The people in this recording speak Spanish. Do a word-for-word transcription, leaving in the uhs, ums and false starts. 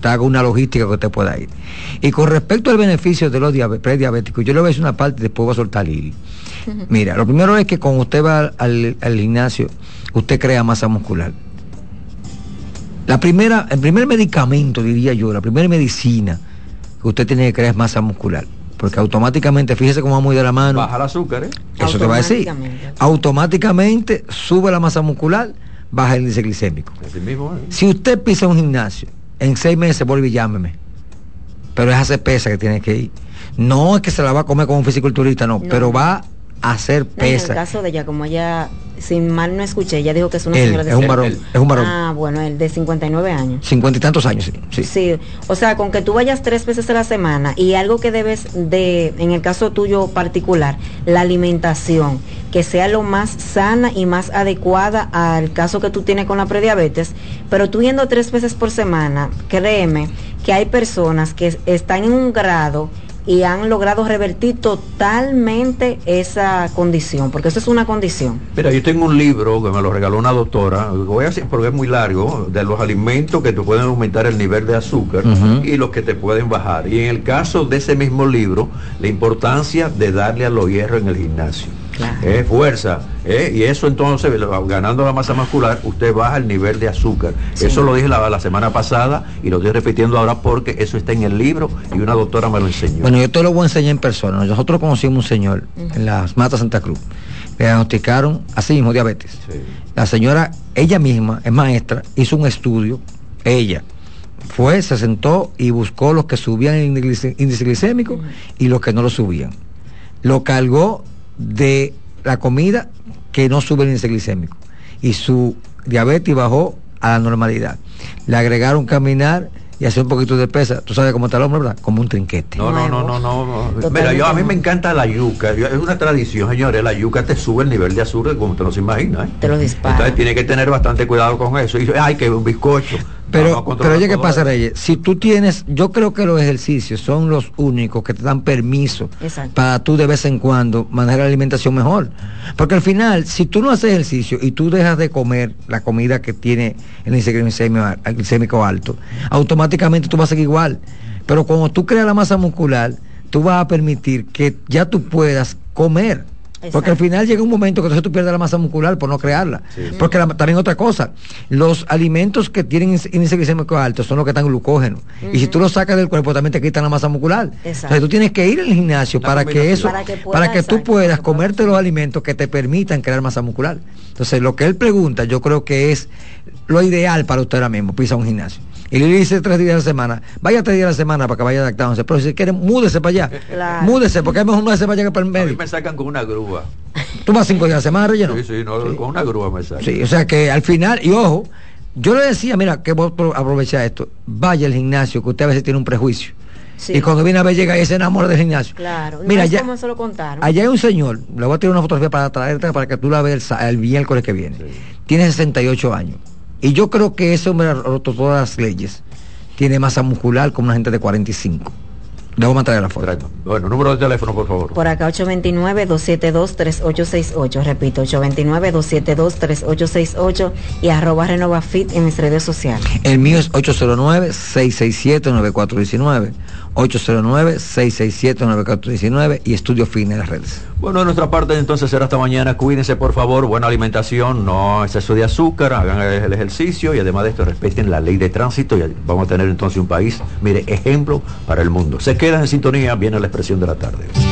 usted haga una logística que usted pueda ir. Y con respecto al beneficio de los prediabéticos, yo le voy a decir una parte y después voy a soltar Lili. Uh-huh. Mira, lo primero es que cuando usted va al, al gimnasio, usted crea masa muscular. La primera, el primer medicamento, diría yo, la primera medicina que usted tiene que crear es masa muscular. Porque automáticamente, fíjese cómo va muy de la mano. Baja el azúcar, ¿eh? Eso te va a decir. Automáticamente sube la masa muscular, baja el índice glicémico. Así mismo, ¿eh? Si usted pisa un gimnasio, en seis meses vuelve y llámeme. Pero es hacer pesa que tiene que ir. No es que se la va a comer como un fisiculturista, no, no. pero va a hacer pesa. No, en el caso de ella, como ella, sin mal no escuché, ella dijo que es una él, señora de es un varón, es un varón. Ah, bueno, el de cincuenta y nueve años. cincuenta y tantos años, sí, sí. Sí, o sea, con que tú vayas tres veces a la semana y algo que debes de, en el caso tuyo particular, la alimentación, que sea lo más sana y más adecuada al caso que tú tienes con la prediabetes, pero tú yendo tres veces por semana, créeme que hay personas que están en un grado y han logrado revertir totalmente esa condición, porque eso es una condición. Mira, yo tengo un libro que me lo regaló una doctora, voy a decir porque es muy largo, de los alimentos que te pueden aumentar el nivel de azúcar uh-huh. y los que te pueden bajar. Y en el caso de ese mismo libro, la importancia de darle a los hierros en el gimnasio. Claro. Eh, fuerza, eh, y eso entonces, ganando la masa muscular, usted baja el nivel de azúcar. Sí. Eso lo dije la, la semana pasada y lo estoy repitiendo ahora porque eso está en el libro y una doctora me lo enseñó. Bueno, yo te lo voy a enseñar en persona. Nosotros conocimos un señor uh-huh. en las Matas Santa Cruz. Le diagnosticaron así mismo diabetes. Sí. La señora, ella misma, es maestra, hizo un estudio, ella fue, se sentó y buscó los que subían el índice glicémico uh-huh. y los que no lo subían. Lo cargó de la comida que no sube el índice glicémico y su diabetes bajó a la normalidad. Le agregaron caminar y hacer un poquito de pesa. Tú sabes cómo está el hombre, ¿verdad? Como un trinquete. No, no, no, no, no. no. Mira, yo a mí me encanta la yuca. Yo, es una tradición, señores. La yuca te sube el nivel de azúcar como te no se imagina. ¿eh? Te lo dispara. Entonces tiene que tener bastante cuidado con eso. Y ay, que un bizcocho. Pero, pero oye, ¿qué pasa, Reyes? Si tú tienes, yo creo que los ejercicios son los únicos que te dan permiso Exacto. para tú de vez en cuando manejar la alimentación mejor. Porque al final, si tú no haces ejercicio y tú dejas de comer la comida que tiene el índice glicémico alto, automáticamente tú vas a seguir igual. Pero cuando tú creas la masa muscular, tú vas a permitir que ya tú puedas comer. Exacto. Porque al final llega un momento que entonces tú pierdes la masa muscular por no crearla. Sí. Porque la, también otra cosa, los alimentos que tienen índice glicémico alto son los que están glucógeno. Uh-huh. Y si tú los sacas del cuerpo también te quitan la masa muscular. Exacto. Entonces tú tienes que ir al gimnasio la para que eso, para que, pueda, para que tú puedas comerte los alimentos que te permitan crear masa muscular. Entonces lo que él pregunta, yo creo que es lo ideal para usted ahora mismo, pisa un gimnasio. Y le dice tres días a la semana, vaya tres días a la semana para que vaya adaptándose, pero si quiere, múdese para allá, claro. múdese, porque es mejor múdese para allá que para el medio. A mí me sacan con una grúa. ¿Tú vas cinco días a la semana, Relleno? Sí, sí, no, sí. con una grúa me sacan. Sí, o sea que al final, y ojo, yo le decía, mira, que voy a aprovechar esto, vaya al gimnasio, que usted a veces tiene un prejuicio. Sí. Y cuando viene a ver llega y se enamora del gimnasio. Claro, no mira, es allá, como se lo contaron. Allá hay un señor, le voy a tirar una fotografía para traerte para que tú la veas el, el miércoles que viene. Sí. Tiene sesenta y ocho años. Y yo creo que ese hombre ha roto todas las leyes. Tiene masa muscular como una gente de cuarenta y cinco. Debo mantener la foto. Bueno, número de teléfono, por favor. Por acá, ocho dos nueve, dos siete dos, tres ocho seis ocho. Repito, ocho dos nueve, dos siete dos, tres ocho seis ocho y arroba RenovaFit en mis redes sociales. El mío es ocho cero nueve, seis seis siete, nueve cuatro uno nueve. ocho cero nueve, seis seis siete, nueve cuatro uno nueve y Estudio Fin en las redes. Bueno, de nuestra parte entonces será hasta mañana. Cuídense, por favor, buena alimentación, no exceso de azúcar, hagan el ejercicio y además de esto respeten la ley de tránsito y vamos a tener entonces un país, mire, ejemplo para el mundo. Se quedan en sintonía, viene la expresión de la tarde.